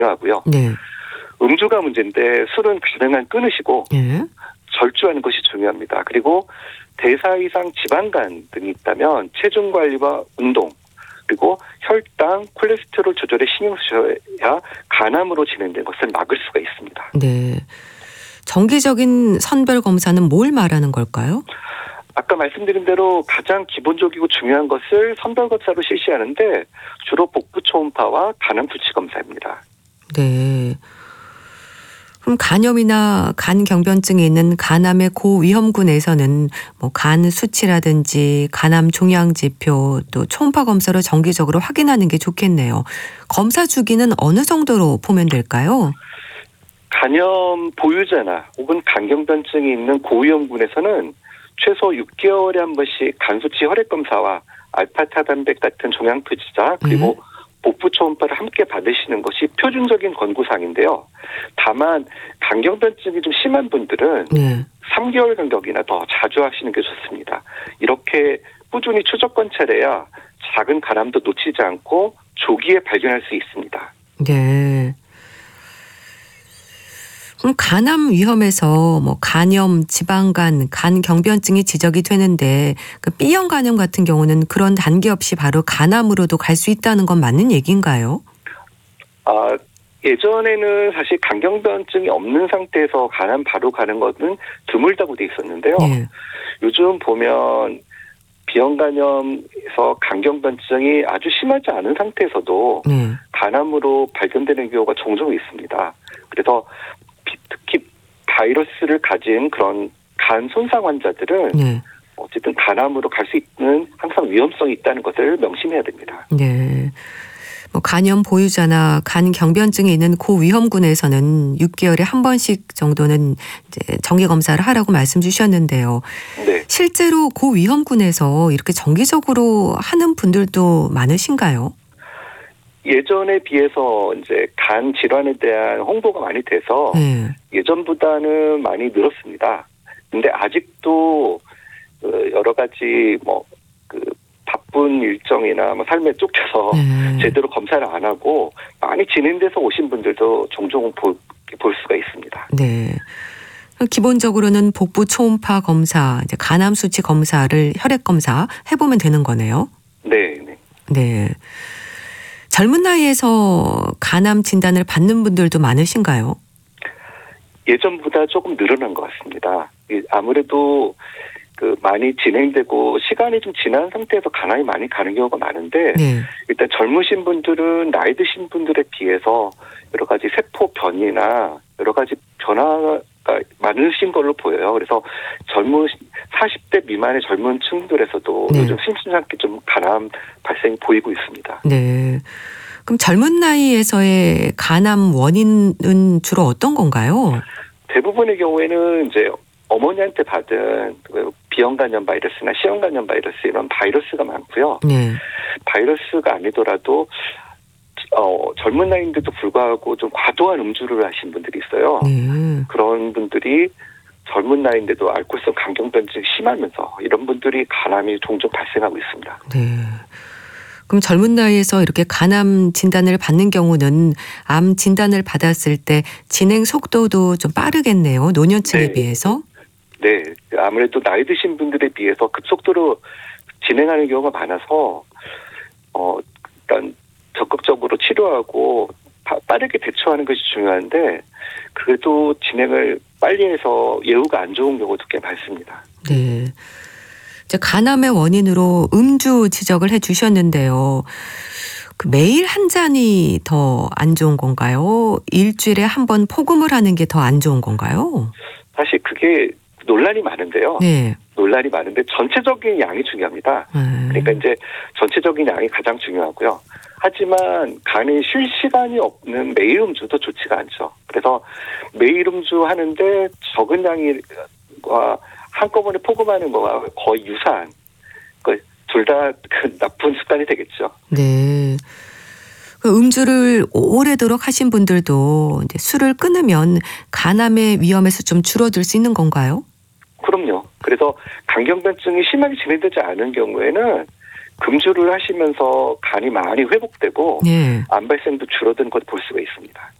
중요하고요. 네. 음주가 문제인데 술은 가능한 끊으시고 예. 절주하는 것이 중요합니다. 그리고 대사 이상 지방간 등이 있다면 체중 관리와 운동 그리고 혈당, 콜레스테롤 조절에 신경 쓰셔야 간암으로 진행된 것을 막을 수가 있습니다. 네. 정기적인 선별 검사는 뭘 말하는 걸까요? 아까 말씀드린 대로 가장 기본적이고 중요한 것을 선별 검사로 실시하는데 주로 복부 초음파와 간암 수치 검사입니다. 네. 그럼 간염이나 간 경변증이 있는 간암의 고위험군에서는 뭐 간 수치라든지 간암 종양 지표 또 초음파 검사로 정기적으로 확인하는 게 좋겠네요. 검사 주기는 어느 정도로 보면 될까요? 간염 보유자나 혹은 간경변증이 있는 고위험군에서는 최소 6개월에 한 번씩 간수치 혈액 검사와 알파타단백 같은 종양 표시자 그리고 복부 초음파를 함께 받으시는 것이 표준적인 권고사항인데요. 다만 간경변증이 좀 심한 분들은 3개월 간격이나 더 자주 하시는 게 좋습니다. 이렇게 꾸준히 추적 관찰해야 작은 간암도 놓치지 않고 조기에 발견할 수 있습니다. 네. 그럼 간암 위험에서 뭐 간염, 지방간, 간 경변증이 지적이 되는데 그 B형 간염 같은 경우는 그런 단계 없이 바로 간암으로도 갈 수 있다는 건 맞는 얘기인가요? 예전에는 사실 간경변증이 없는 상태에서 간암 바로 가는 것은 드물다고 돼 있었는데요. 네. 요즘 보면 B형 간염에서 간경변증이 아주 심하지 않은 상태에서도 간암으로 발견되는 경우가 종종 있습니다. 그래서 특히 바이러스를 가진 그런 간 손상 환자들은 어쨌든 간암으로 갈 수 있는 항상 위험성이 있다는 것을 명심해야 됩니다. 네. 뭐 간염 보유자나 간 경변증이 있는 고위험군에서는 6개월에 한 번씩 정도는 이제 정기 검사를 하라고 말씀 주셨는데요. 네. 실제로 고위험군에서 이렇게 정기적으로 하는 분들도 많으신가요? 예전에 비해서 이제 간 질환에 대한 홍보가 많이 돼서 예전보다는 많이 늘었습니다. 근데 아직도 여러 가지 바쁜 일정이나 삶에 쫓겨서 제대로 검사를 안 하고 많이 진행돼서 오신 분들도 종종 볼 수가 있습니다. 네. 기본적으로는 복부 초음파 검사, 이제 간암 수치 검사를 혈액 검사 해보면 되는 거네요. 네. 네. 젊은 나이에서 간암 진단을 받는 분들도 많으신가요? 예전보다 조금 늘어난 것 같습니다. 아무래도 많이 진행되고 시간이 좀 지난 상태에서 간암이 많이 가는 경우가 많은데 일단 젊으신 분들은 나이 드신 분들에 비해서 여러 가지 세포 변이나 여러 가지 변화가 많으신 걸로 보여요. 그래서 40대 미만의 젊은 층들에서도 요즘 심심찮게 좀 간암 발생이 보이고 있습니다. 네. 그럼 젊은 나이에서의 간암 원인은 주로 어떤 건가요? 대부분의 경우에는 이제 어머니한테 받은 B형 간염 바이러스나 C형 간염 바이러스 이런 바이러스가 많고요. 바이러스가 아니더라도 젊은 나이인데도 불구하고 좀 과도한 음주를 하신 분들이 있어요. 그런 분들이 젊은 나이인데도 알코올성 간경변증이 심하면서 이런 분들이 간암이 종종 발생하고 있습니다. 네. 그럼 젊은 나이에서 이렇게 간암 진단을 받는 경우는 암 진단을 받았을 때 진행 속도도 좀 빠르겠네요. 노년층에 비해서. 네. 아무래도 나이 드신 분들에 비해서 급속도로 진행하는 경우가 많아서 일단 적극적으로 치료하고 빠르게 대처하는 것이 중요한데 그래도 진행을 빨리 해서 예후가 안 좋은 경우도 꽤 많습니다. 네. 이제 간암의 원인으로 음주 지적을 해주셨는데요. 매일 한 잔이 더 안 좋은 건가요? 일주일에 한 번 포금을 하는 게 더 안 좋은 건가요? 사실 그게 논란이 많은데요. 논란이 많은데 전체적인 양이 중요합니다. 그러니까 이제 전체적인 양이 가장 중요하고요. 하지만 간이 쉴 시간이 없는 매일 음주도 좋지가 않죠. 그래서 매일 음주 하는데 적은 양과 한꺼번에 포금하는 거와 거의 유사한 둘 다 나쁜 습관이 되겠죠. 네. 음주를 오래도록 하신 분들도 이제 술을 끊으면 간암의 위험에서 좀 줄어들 수 있는 건가요? 그럼요. 그래서 간경변증이 심하게 진행되지 않은 경우에는 금주를 하시면서 간이 많이 회복되고 네. 암 발생도 줄어든 것 볼 수가 있습니다.